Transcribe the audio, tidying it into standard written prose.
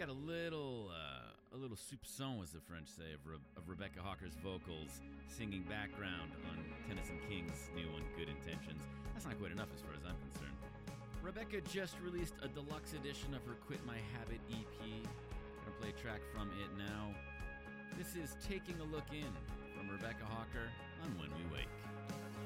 got a little soupçon, as the French say, of Rebecca Hawker's vocals singing background on Tennyson King's new one, Good Intentions. That's not quite enough as far as I'm concerned. Rebecca just released a deluxe edition of her Quit My Habit EP. Gonna play a track from it now. This is Taking a Look In from Rebecca Hawker on When We Wake.